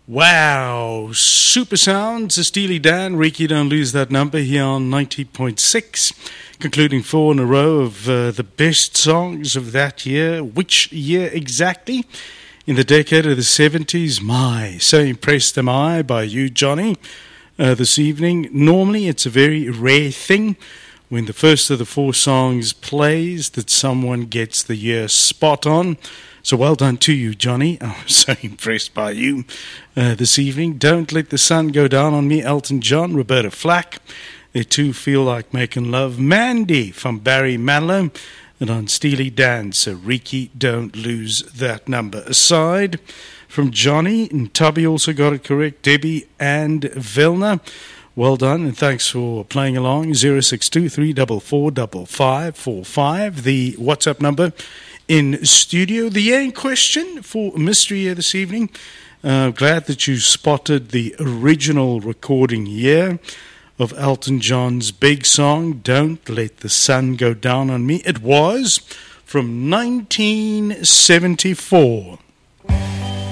Wow, super sounds, Steely Dan, Ricky Don't Lose That Number here on 90.6, concluding 4 in a row of the best songs of that year. Which year exactly? In the decade of the 70s. My, so impressed am I by you, Johnny, this evening. Normally it's a very rare thing when the first of the 4 songs plays that someone gets the year spot on. So well done to you, Johnny. I'm so impressed by you this evening. Don't Let the Sun Go Down on Me, Elton John, Roberta Flack. They too feel like making love. Mandy from Barry Manilow. And on Steely Dan, so Ricky, Don't Lose That Number. Aside from Johnny, and Tubby also got it correct, Debbie and Vilna. Well done, and thanks for playing along. 062-344-5545, the WhatsApp number in studio. The year in question for Mystery Year this evening. Glad that you spotted the original recording year of Elton John's big song, Don't Let the Sun Go Down on Me. It was from 1974.